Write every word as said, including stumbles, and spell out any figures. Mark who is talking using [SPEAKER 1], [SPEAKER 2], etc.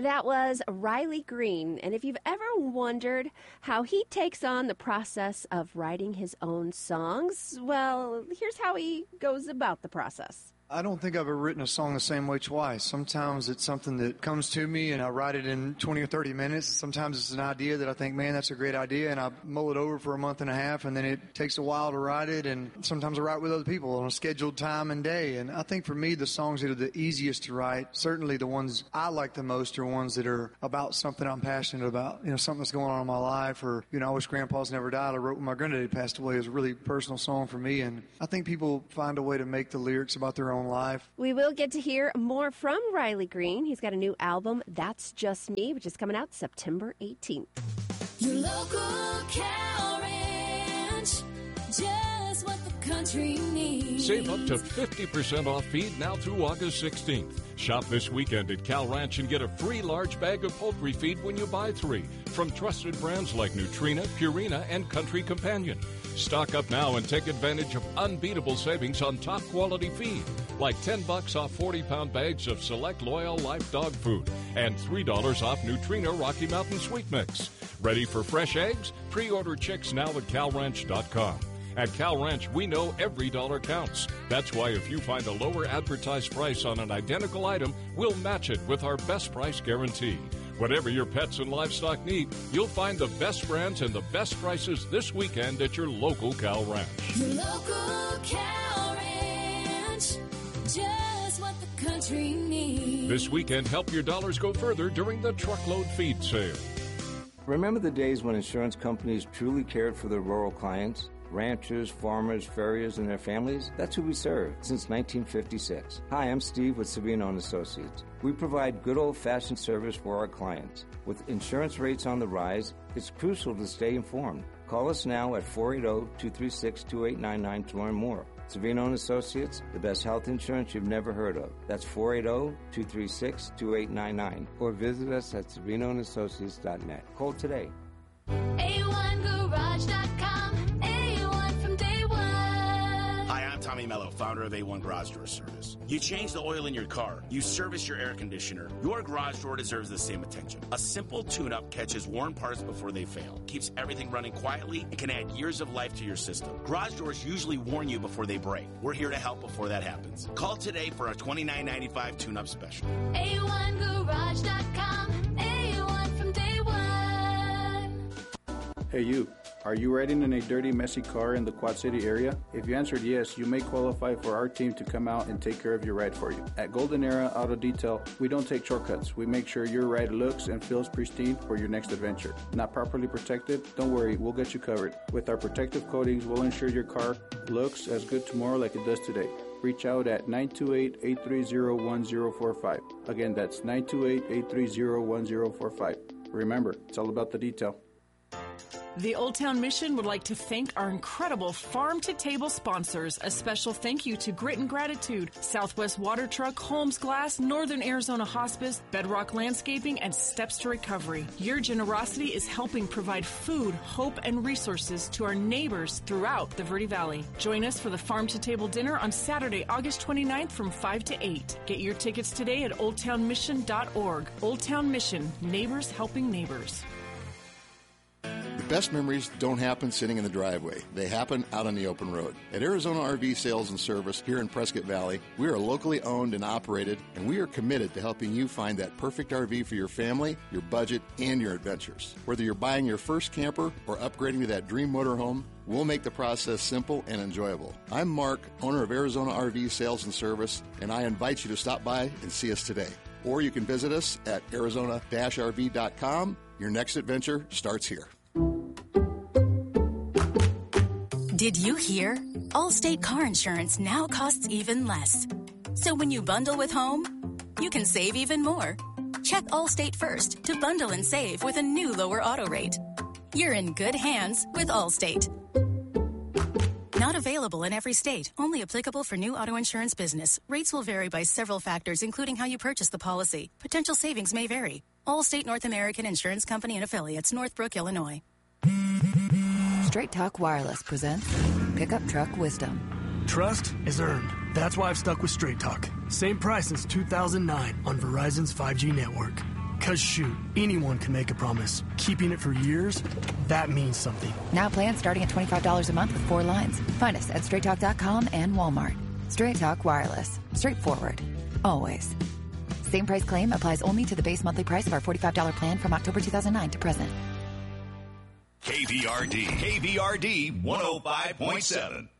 [SPEAKER 1] That was Riley Green, and if you've ever wondered how he takes on the process of writing his own songs, well, here's how he goes about the process.
[SPEAKER 2] I don't think I've ever written a song the same way twice. Sometimes it's something that comes to me and I write it in twenty or thirty minutes. Sometimes it's an idea that I think, man, that's a great idea, and I mull it over for a month and a half, and then it takes a while to write it, and sometimes I write with other people on a scheduled time and day. And I think for me, the songs that are the easiest to write, certainly the ones I like the most, are ones that are about something I'm passionate about, you know, something that's going on in my life, or, you know, I wish Grandpa's never died. I wrote when my granddaddy passed away. It was a really personal song for me, and I think people find a way to make the lyrics about their own life.
[SPEAKER 1] We will get to hear more from Riley Green. He's got a new album, That's Just Me, which is coming out September eighteenth.
[SPEAKER 3] Your local cow ranch, just what the country needs.
[SPEAKER 4] Save up to fifty percent off feed now through August sixteenth. Shop this weekend at Cal Ranch and get a free large bag of poultry feed when you buy three from trusted brands like Nutrina, Purina, and Country Companion. Stock up now and take advantage of unbeatable savings on top quality feed, like ten bucks off forty pound bags of select Loyal Life dog food and three dollars off Nutrina Rocky Mountain Sweet Mix. Ready for fresh eggs? Pre-order chicks now at cal ranch dot com. At Cal Ranch, we know every dollar counts. That's why if you find a lower advertised price on an identical item, we'll match it with our best price guarantee. Whatever your pets and livestock need, you'll find the best brands and the best prices this weekend at your local Cal Ranch.
[SPEAKER 3] Your local Cal Ranch, just what the country needs.
[SPEAKER 4] This weekend, help your dollars go further during the truckload feed sale.
[SPEAKER 5] Remember the days when insurance companies truly cared for their rural clients? Ranchers, farmers, farriers, and their families? That's who we serve since nineteen fifty-six. Hi, I'm Steve with Savino and Associates. We provide good old-fashioned service for our clients. With insurance rates on the rise, it's crucial to stay informed. Call us now at four eight zero, two three six, two eight nine nine to learn more. Savino and Associates, the best health insurance you've never heard of. That's four eight zero, two three six, two eight nine nine. Or visit us at savino and associates dot net. Call today.
[SPEAKER 3] A one garage dot com. A one from day one.
[SPEAKER 6] Hi, I'm Tommy Mello, founder of A one Garage Door Service. You change the oil in your car. You service your air conditioner. Your garage door deserves the same attention. A simple tune-up catches worn parts before they fail, keeps everything running quietly, and can add years of life to your system. Garage doors usually warn you before they break. We're here to help before that happens. Call today for our twenty-nine ninety-five tune-up special.
[SPEAKER 3] A one garage dot com. A one from day one.
[SPEAKER 7] Hey you, are you riding in a dirty, messy car in the Quad City area? If you answered yes, you may qualify for our team to come out and take care of your ride for you. At Golden Era Auto Detail, we don't take shortcuts. We make sure your ride looks and feels pristine for your next adventure. Not properly protected? Don't worry, we'll get you covered. With our protective coatings, we'll ensure your car looks as good tomorrow like it does today. Reach out at nine two eight, eight three zero, one zero four five. Again, that's nine two eight, eight three zero, one zero four five. Remember, it's all about the detail.
[SPEAKER 8] The Old Town Mission would like to thank our incredible farm-to-table sponsors. A special thank you to Grit and Gratitude, Southwest Water Truck, Holmes Glass, Northern Arizona Hospice, Bedrock Landscaping, and Steps to Recovery. Your generosity is helping provide food, hope, and resources to our neighbors throughout the Verde Valley. Join us for the Farm-to-Table Dinner on Saturday, August twenty-ninth from five to eight. Get your tickets today at old town mission dot org. Old Town Mission, neighbors helping neighbors.
[SPEAKER 9] The best memories don't happen sitting in the driveway. They happen out on the open road. At Arizona R V Sales and Service here in Prescott Valley, we are locally owned and operated, and we are committed to helping you find that perfect R V for your family, your budget, and your adventures. Whether you're buying your first camper or upgrading to that dream motorhome, we'll make the process simple and enjoyable. I'm Mark, owner of Arizona R V Sales and Service, and I invite you to stop by and see us today. Or you can visit us at arizona dash r v dot com. Your next adventure starts here.
[SPEAKER 10] Did you hear? Allstate car insurance now costs even less. So when you bundle with home, you can save even more. Check Allstate first to bundle and save with a new lower auto rate. You're in good hands with Allstate. Not available in every state. Only applicable for new auto insurance business. Rates will vary by several factors, including how you purchase the policy. Potential savings may vary. Allstate North American Insurance Company and Affiliates, Northbrook, Illinois.
[SPEAKER 11] Straight Talk Wireless presents Pickup Truck Wisdom.
[SPEAKER 12] Trust is earned. That's why I've stuck with Straight Talk. Same price since two thousand nine on Verizon's five G network. Because shoot, anyone can make a promise. Keeping it for years, that means something.
[SPEAKER 11] Now plans starting at twenty-five dollars a month with four lines. Find us at straight talk dot com and Walmart. Straight Talk Wireless. Straightforward. Always. Same price claim applies only to the base monthly price of our forty-five dollars plan from October two thousand nine to present.
[SPEAKER 13] K V R D. K V R D one oh five point seven.